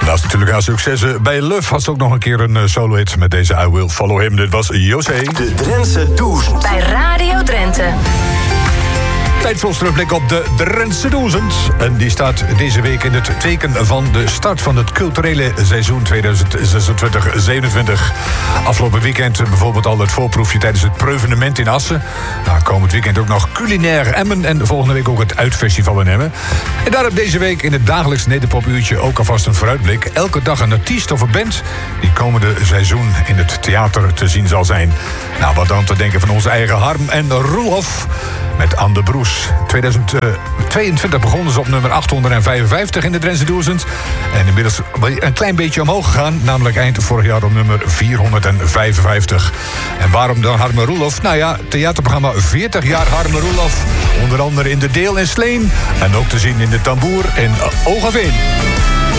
Naast natuurlijk haar successen bij Love had ze ook nog een keer een solo-hit met deze I Will Follow Him. Dit was José. De Drentse 1000. Bij Radio Drenthe. Tijd voor ons terugblik op de Drentse 1000. En die staat deze week in het teken van de start van het culturele seizoen 2026-27. Afgelopen weekend bijvoorbeeld al het voorproefje tijdens het Preuvenement in Assen. Nou, komend weekend ook nog culinair Emmen en volgende week ook het Uitfestival in Emmen. En daarop deze week in het dagelijks Nederpopuurtje ook alvast een vooruitblik. Elke dag een artiest of een band die komende seizoen in het theater te zien zal zijn. Nou, wat dan te denken van onze eigen Harm en Roelof met Anne de Broes. 2022 begonnen ze op nummer 855 in de Drentse 1000. En inmiddels een klein beetje omhoog gegaan. Namelijk eind vorig jaar op nummer 455. En waarom dan Harm en Roelof? Nou ja, theaterprogramma 40 jaar Harm en Roelof. Onder andere in De Deel en Sleen. En ook te zien in de Tamboer in Oogeveen.